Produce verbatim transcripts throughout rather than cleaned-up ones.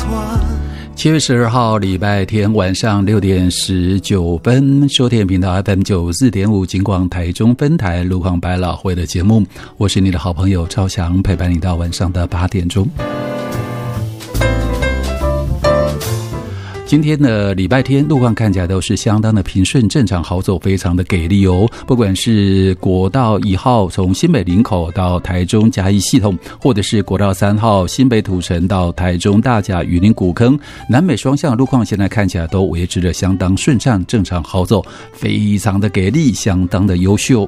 七月十二号礼拜天晚上六点十九分，收听频道 F M 九四点五警广台中分台路况百老汇的节目，我是你的好朋友超翔，陪伴你到晚上的八点钟。今天的礼拜天路况看起来都是相当的平顺正常好走，非常的给力哦。不管是国道一号从新北林口到台中嘉义系统，或者是国道三号新北土城到台中大甲雨林古坑，南北双向路况现在看起来都维持的相当顺畅正常好走，非常的给力，相当的优秀。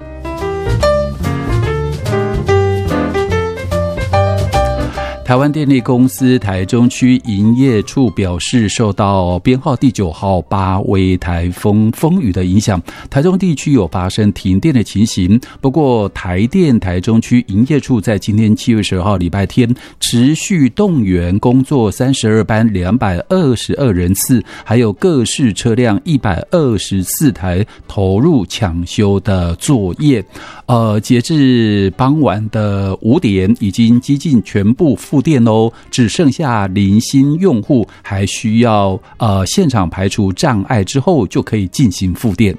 台湾电力公司台中区营业处表示，受到编号第九号八威台风风雨的影响，台中地区有发生停电的情形。不过台电台中区营业处在今天七月十二号礼拜天持续动员工作三十二班两百二十二人次，还有各式车辆一百二十四台投入抢修的作业。呃，截至傍晚的五点，已经几近全部复电哦，只剩下零星用户还需要呃现场排除障碍之后就可以进行复电。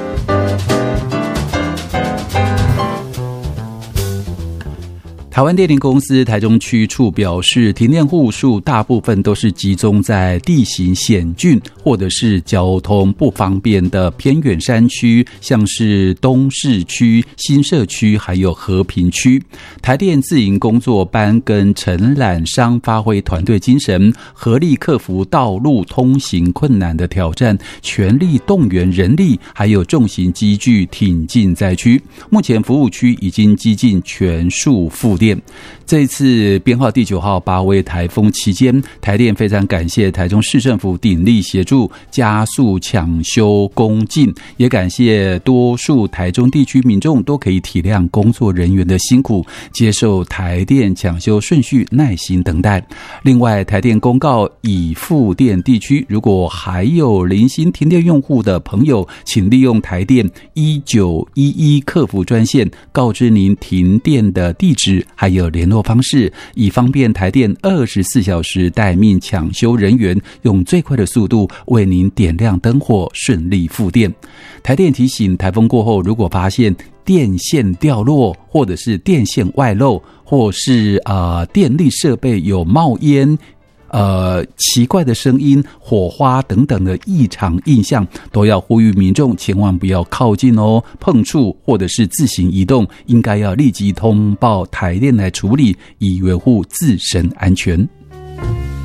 台湾电力公司台中区处表示，停电户数大部分都是集中在地形险峻或者是交通不方便的偏远山区，像是东市区、新社区还有和平区。台电自营工作班跟承揽商发挥团队精神，合力克服道路通行困难的挑战，全力动员人力还有重型机具挺进灾区。目前服务区已经几近全数复电。这一次编号第九号八威台风期间，台电非常感谢台中市政府鼎力协助加速抢修工进，也感谢多数台中地区民众都可以体谅工作人员的辛苦，接受台电抢修顺序，耐心等待。另外，台电公告已复电地区，如果还有零星停电用户的朋友，请利用台电一九一一客服专线告知您停电的地址还有联络方式，以方便台电二十四小时待命抢修人员用最快的速度为您点亮灯火，顺利复电。台电提醒，台风过后如果发现电线掉落或者是电线外漏，或是呃电力设备有冒烟呃，奇怪的声音、火花等等的异常印象，都要呼吁民众千万不要靠近哦，碰触或者是自行移动，应该要立即通报台电来处理，以维护自身安全。